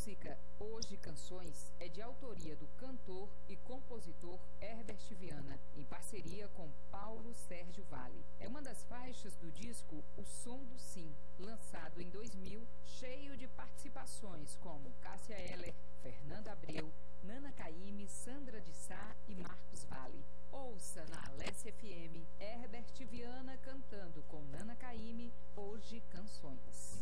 música Hoje Canções é de autoria do cantor e compositor Herbert Viana, em parceria com Paulo Sérgio Vale. É uma das faixas do disco O Som do Sim, lançado em 2000, cheio de participações como Cássia Eller, Fernanda Abreu, Nana Caymmi, Sandra de Sá e Marcos Valle. Ouça na Alesse FM Herbert Viana cantando com Nana Caymmi Hoje Canções.